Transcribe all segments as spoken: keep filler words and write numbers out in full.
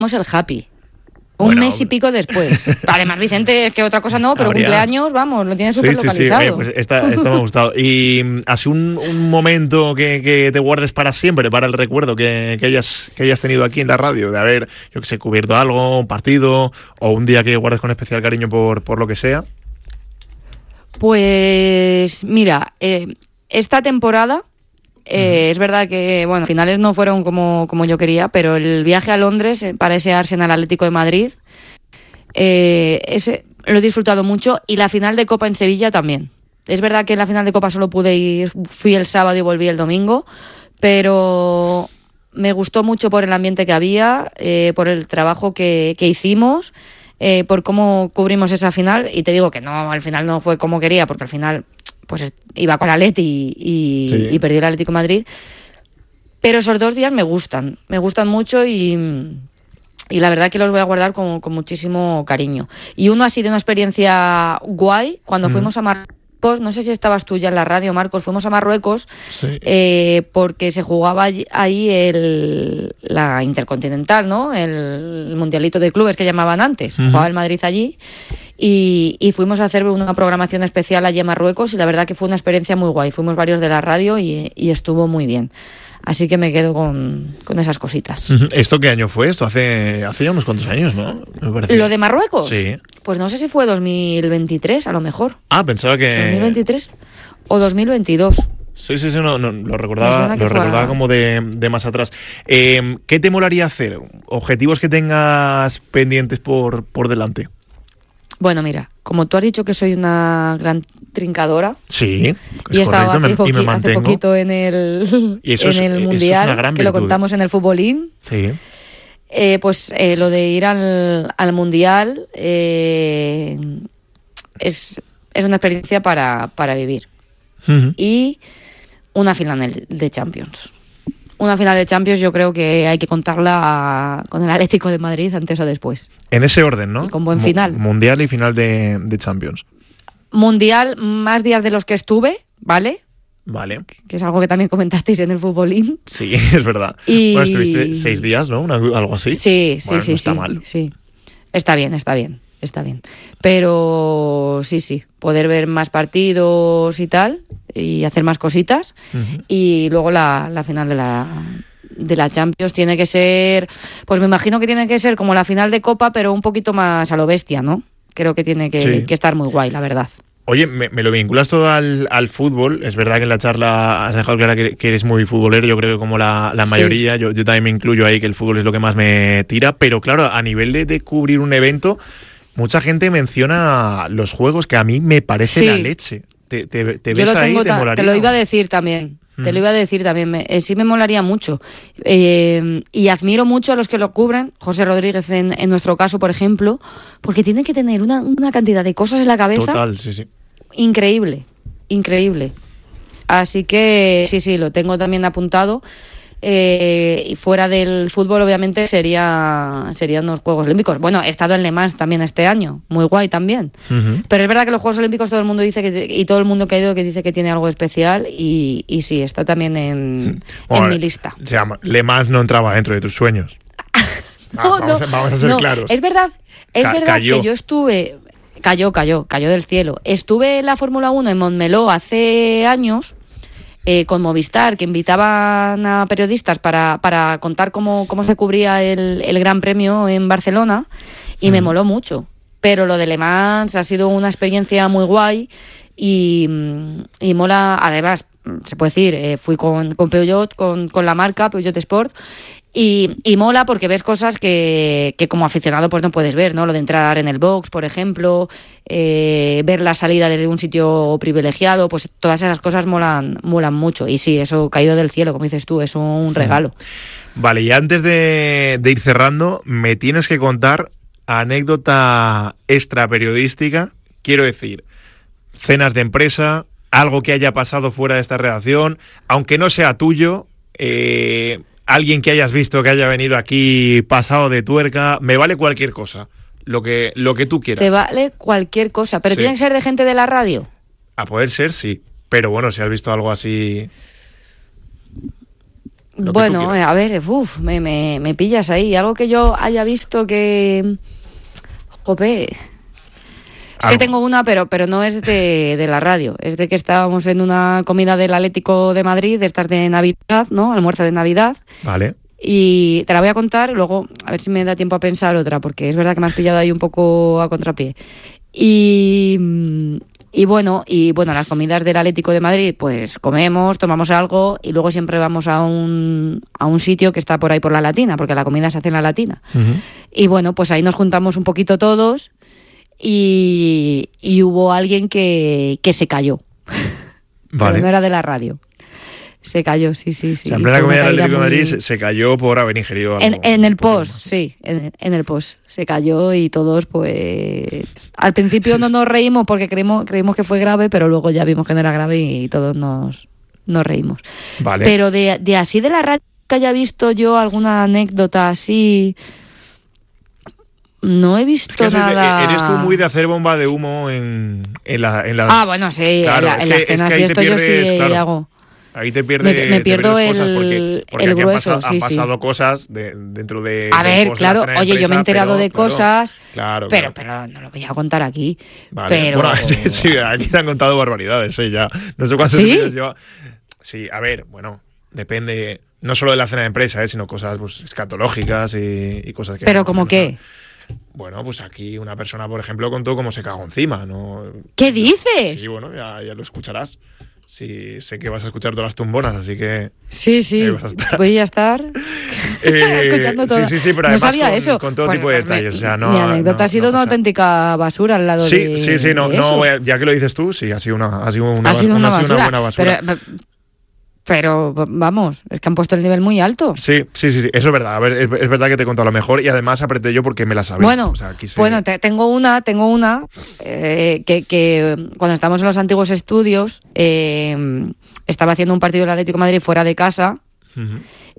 el happy. Un bueno, mes y pico después. Además, Vicente, es que otra cosa no, pero habría... cumpleaños, vamos, lo tiene súper sí, sí, localizado. Sí, Oye, pues esta, esta me ha gustado. Y así un, un momento que, que te guardes para siempre, para el recuerdo que, que, hayas, que hayas tenido aquí en la radio, de haber, yo que sé, cubierto algo, un partido, o un día que guardes con especial cariño por, por lo que sea. Pues mira, eh, esta temporada eh, uh-huh. es verdad que, bueno, finales no fueron como, como yo quería, pero el viaje a Londres para ese Arsenal Atlético de Madrid, eh, ese lo he disfrutado mucho, y la final de Copa en Sevilla también. Es verdad que en la final de Copa solo pude ir, fui el sábado y volví el domingo, pero me gustó mucho por el ambiente que había, eh, por el trabajo que, que hicimos, eh, por cómo cubrimos esa final, y te digo que no, al final no fue como quería, porque al final pues iba con el Atleti y, y, sí. y perdió el Atlético de Madrid, pero esos dos días me gustan, me gustan mucho y, y la verdad que los voy a guardar con, con muchísimo cariño. Y uno ha sido una experiencia guay, cuando mm. fuimos a Marruecos, no sé si estabas tú ya en la radio, Marcos, fuimos a Marruecos sí. eh, porque se jugaba ahí el, la Intercontinental, ¿no? El, el Mundialito de Clubes que llamaban antes, uh-huh. jugaba el Madrid allí. Y, y fuimos a hacer una programación especial allí en Marruecos, y la verdad que fue una experiencia muy guay. Fuimos varios de la radio y, y estuvo muy bien. Así que me quedo con, con esas cositas. ¿Esto qué año fue? Esto hace, hace ya unos cuantos años, ¿no? Me parece. ¿Lo de Marruecos? Sí. Pues no sé si fue dos mil veintitrés, a lo mejor. Ah, pensaba que... ¿dos mil veintitrés o dos mil veintidós? Sí, sí, sí, no, no, lo recordaba, lo recordaba como de, de más atrás. Eh, ¿Qué te molaría hacer? ¿Objetivos que tengas pendientes por, por delante? Bueno, mira, como tú has dicho que soy una gran trincadora. Sí, y he estado hace, poqui- hace poquito en el, y eso en es, el Mundial, eso es una que lo contamos en el Futbolín. Sí. Eh, pues eh, lo de ir al, al Mundial eh, es, es una experiencia para, para vivir. Uh-huh. Y una final de Champions. Una final de Champions yo creo que hay que contarla con el Atlético de Madrid antes o después. En ese orden, ¿no? Y con buen final. Mundial y final de, de Champions. Mundial, más días de los que estuve, ¿vale? Vale. Que es algo que también comentasteis en el Futbolín. Sí, es verdad. Y... Bueno, estuviste seis días, ¿no? Una, algo así. Sí, sí, bueno, sí. No está sí, mal. Sí. Está bien, está bien, está bien. Pero sí, sí, poder ver más partidos y tal, y hacer más cositas. Uh-huh. Y luego la, la final de la... de la Champions tiene que ser, pues me imagino que tiene que ser como la final de Copa, pero un poquito más a lo bestia, ¿no? Creo que tiene que, sí. que estar muy guay, la verdad. Oye, me, me lo vinculas todo al, al fútbol. Es verdad que en la charla has dejado clara que, que eres muy futbolero, yo creo que como la, la mayoría, sí. yo, yo también me incluyo ahí, que el fútbol es lo que más me tira, pero claro, a nivel de, de cubrir un evento, mucha gente menciona los juegos, que a mí me parece sí. la leche. ¿Te, te, te ves ahí? ¿Te molaría? Te lo iba a decir también. Te lo iba a decir también, me, eh, sí me molaría mucho. Eh, y admiro mucho a los que lo cubren, José Rodríguez en, en nuestro caso, por ejemplo, porque tienen que tener una, una cantidad de cosas en la cabeza. Total, sí, sí. Increíble, increíble. Así que sí, sí, lo tengo también apuntado. Eh, y fuera del fútbol, obviamente, sería serían los Juegos Olímpicos. Bueno, he estado en Le Mans también este año, muy guay también. Uh-huh. Pero es verdad que los Juegos Olímpicos todo el mundo dice que, y todo el mundo que ha ido que dice que tiene algo especial, y, y sí, está también en, bueno, en mi lista. Le Mans no entraba dentro de tus sueños. no, vamos, no, a, vamos a ser no, claros. Es verdad, es Ca- verdad cayó. que yo estuve... Cayó, cayó, cayó del cielo. Estuve en la Fórmula uno en Montmeló hace años... Eh, con Movistar, que invitaban a periodistas para, para contar cómo, cómo se cubría el, el Gran Premio en Barcelona, y mm. me moló mucho. Pero lo de Le Mans ha sido una experiencia muy guay y, y mola, además, se puede decir, eh, fui con, con Peugeot, con, con la marca Peugeot Sport, y, y mola porque ves cosas que, que como aficionado pues no puedes ver, ¿no? Lo de entrar en el box, por ejemplo, eh, ver la salida desde un sitio privilegiado, pues todas esas cosas molan, molan mucho. Y sí, eso caído del cielo, como dices tú, es un regalo. Vale, y antes de, de ir cerrando, me tienes que contar anécdota extra periodística, quiero decir, cenas de empresa, algo que haya pasado fuera de esta redacción, aunque no sea tuyo, eh... alguien que hayas visto que haya venido aquí pasado de tuerca, me vale cualquier cosa, lo que lo que tú quieras. Te vale cualquier cosa, pero sí. ¿Tiene que ser de gente de la radio? A poder ser, sí, pero bueno, si has visto algo así... Lo bueno, que a ver, uf, me, me, me pillas ahí. Algo que yo haya visto que... Jope... Es que tengo una, pero pero no es de, de la radio. Es de que estábamos en una comida del Atlético de Madrid, de estas de Navidad, ¿no? Almuerzo de Navidad. Vale. Y te la voy a contar, luego a ver si me da tiempo a pensar otra, porque es verdad que me has pillado ahí un poco a contrapié. Y, y bueno, y bueno, las comidas del Atlético de Madrid, pues comemos, tomamos algo y luego siempre vamos a un, a un sitio que está por ahí por la Latina, porque la comida se hace en la Latina. Uh-huh. Y bueno, pues ahí nos juntamos un poquito todos. Y, y hubo alguien que, que se cayó. Vale. Pero no era de la radio. Se cayó, sí, sí, sí. O sea, en plena comida del Atlético de Madrid se, se cayó por haber ingerido algo. En, en el post, sí, en, en el post. Se cayó y todos, pues... Al principio no nos reímos porque creímos, creímos que fue grave, pero luego ya vimos que no era grave y todos nos, nos reímos. Vale. Pero de, de así de la radio que haya visto yo alguna anécdota así... No he visto es que nada... Eres tú muy de hacer bomba de humo en, en, la, en las... Ah, bueno, sí, claro, en, la, en las cenas y esto pierdes, yo sí claro, hago. Ahí te pierdes, me, me pierdo te el, cosas porque, porque el grueso, han pasado, sí, han pasado sí. cosas de, dentro de... A ver, claro, de oye, empresa, yo me he enterado pero, de cosas, claro, pero, claro. pero no lo voy a contar aquí. Vale. Pero... Bueno, sí, sí, aquí te han contado barbaridades, ¿eh? Ya. No sé cuántos ¿Sí? días yo... Sí, a ver, bueno, depende... No solo de la cena de empresa, ¿eh? Sino cosas pues, escatológicas y, y cosas que... ¿Pero como qué? Bueno, pues aquí una persona, por ejemplo, contó cómo se cagó encima, ¿no? ¿Qué dices? Sí, bueno, ya, ya lo escucharás. Sí, sé que vas a escuchar todas las tumbonas, así que... Sí, sí, a voy a estar eh, escuchando todo. Sí, sí, sí, pero no además sabía con, eso. con todo pues, tipo de pues detalles. Mi, o sea, no, mi anécdota no, ha sido no una auténtica basura al lado sí, de Sí, sí, no, de no eso. ya que lo dices tú, sí, ha sido una, ha sido una, ha sido una, una, basura, una buena basura. Pero, Pero, vamos, es que han puesto el nivel muy alto. Sí, sí, sí, sí, eso es verdad. A ver, es, es verdad que te he contado lo mejor y además apreté yo porque me la sabía. Bueno, o sea, quise... bueno te, tengo una, tengo una eh, que, que cuando estábamos en los antiguos estudios eh, estaba haciendo un partido del Atlético de Madrid fuera de casa uh-huh.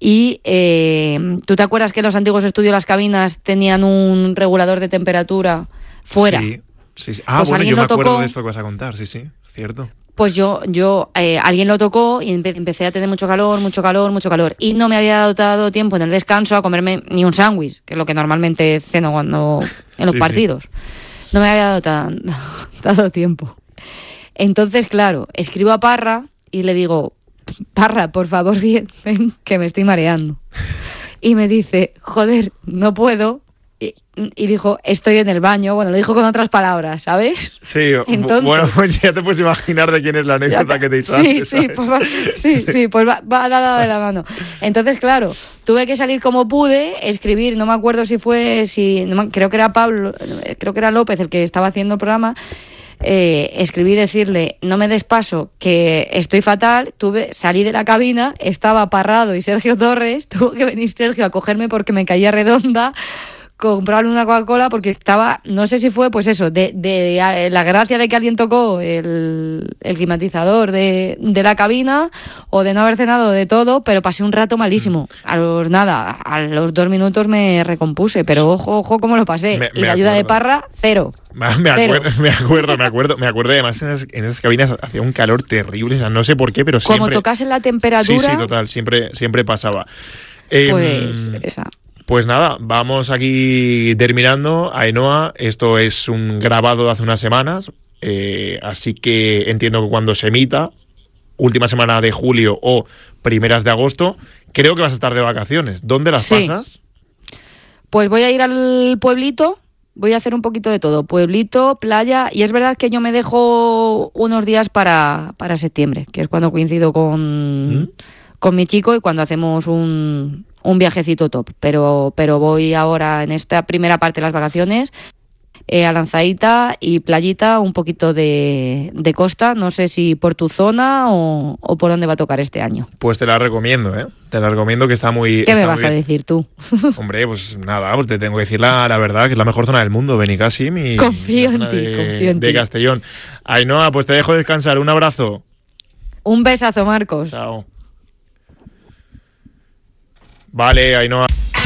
y eh, ¿tú te acuerdas que en los antiguos estudios las cabinas tenían un regulador de temperatura fuera? Sí, sí, sí. Ah, pues bueno, yo me acuerdo tocó, de esto que vas a contar, sí, sí, cierto. Pues yo, yo eh, alguien lo tocó y empe- empecé a tener mucho calor, mucho calor, mucho calor. Y no me había dado tiempo en el descanso a comerme ni un sándwich, que es lo que normalmente ceno cuando en los sí, partidos. Sí. No me había dado, tan, dado tiempo. Entonces, claro, escribo a Parra y le digo, Parra, por favor, ven, que me estoy mareando. Y me dice, joder, no puedo. Y, y dijo, estoy en el baño. Bueno, lo dijo con otras palabras, ¿sabes? Sí, entonces, bueno, pues ya te puedes imaginar de quién es la anécdota te, que te he dicho sí, antes, sí, pues va, sí, sí, pues va, va dada de la mano. Entonces, claro, tuve que salir como pude, escribir, no me acuerdo si fue, si no me, creo que era Pablo, creo que era López el que estaba haciendo el programa. Eh, escribí decirle, no me des paso, que estoy fatal. Tuve, salí de la cabina, estaba Parrado y Sergio Torres, tuvo que venir Sergio a cogerme porque me caía redonda, comprarle una Coca-Cola porque estaba, no sé si fue pues eso, de, de, de la gracia de que alguien tocó el, el climatizador de, de la cabina o de no haber cenado, de todo, pero pasé un rato malísimo. A los nada, a los dos minutos me recompuse, pero ojo, ojo cómo lo pasé. Me, y me la ayuda acuerdo. de Parra, cero. Me acuerdo, me acuerdo, me acuerdo, me acuerdo. Además, en esas, en esas cabinas hacía un calor terrible, o sea, no sé por qué, pero siempre... Como tocasen la temperatura... Sí, sí, total, siempre, siempre pasaba. Eh, pues esa... Pues nada, vamos aquí terminando. Ainhoa, esto es un grabado de hace unas semanas, eh, así que entiendo que cuando se emita, última semana de julio o primeras de agosto, creo que vas a estar de vacaciones. ¿Dónde las sí. pasas? Pues voy a ir al pueblito, voy a hacer un poquito de todo, pueblito, playa, y es verdad que yo me dejo unos días para, para septiembre, que es cuando coincido con, ¿Mm? con mi chico y cuando hacemos un... un viajecito top, pero pero voy ahora en esta primera parte de las vacaciones eh, a Lanzaíta y playita, un poquito de, de costa, no sé si por tu zona o, o por dónde va a tocar este año. Pues te la recomiendo, ¿eh? Te la recomiendo, que está muy... ¿Qué está me vas muy a decir tú? Hombre, pues nada, pues te tengo que decir la, la verdad, que es la mejor zona del mundo, Benicàssim y confío en ti, de, confío en de ti. Castellón. Ainhoa, pues te dejo descansar, un abrazo. Un besazo, Marcos. Chao. Vale, Ainhoa.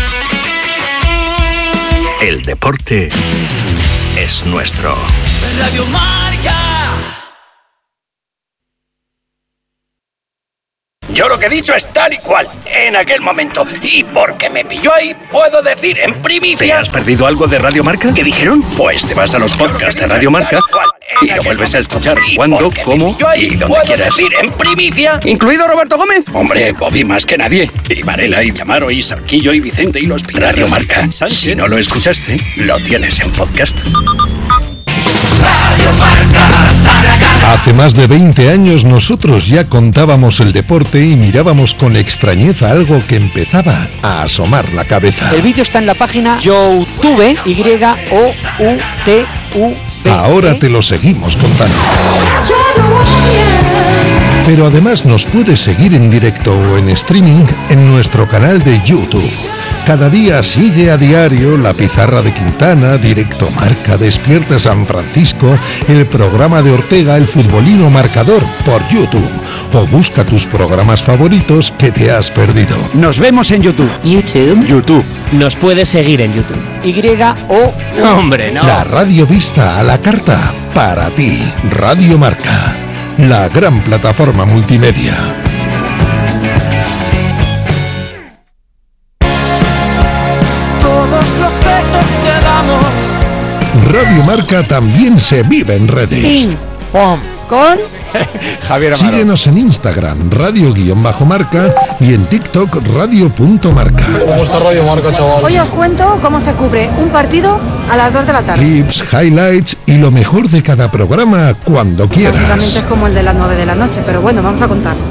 El deporte es nuestro. Radio Marca. Yo lo que he dicho es tal y cual, en aquel momento. Y porque me pilló ahí, puedo decir en primicia... ¿Te has perdido algo de Radio Marca? ¿Qué dijeron? Pues te vas a los podcasts de Radio Marca y lo vuelves a escuchar cuando, cómo y donde quieras. Decir en primicia, incluido Roberto Gómez. Hombre, Bobby más que nadie. Y Varela, y Amaro, y Sarquillo, y Vicente, y los Radio Marca. Si no lo escuchaste, lo tienes en podcast. Hace más de veinte años nosotros ya contábamos el deporte y mirábamos con extrañeza algo que empezaba a asomar la cabeza. El vídeo está en la página YouTube, Y O U T U B. Ahora te lo seguimos contando. Pero además nos puedes seguir en directo o en streaming en nuestro canal de YouTube. Cada día sigue a diario La Pizarra de Quintana, Directo Marca, Despierta San Francisco, el programa de Ortega, El Futbolino Marcador, por YouTube. O busca tus programas favoritos que te has perdido. Nos vemos en YouTube. YouTube. YouTube. Nos puedes seguir en YouTube. Y O... No, hombre, no. La radio vista a la carta, para ti. Radio Marca, la gran plataforma multimedia. Radio Marca también se vive en redes. Ping, pom, con Javier Amaro. Síguenos en Instagram, radio-marca, y en TikTok, radio.marca. ¿Cómo está Radio Marca, chaval? Hoy os cuento cómo se cubre un partido a las dos de la tarde. Clips, highlights y lo mejor de cada programa cuando quieras. Básicamente es como el de las nueve de la noche, pero bueno, vamos a contar.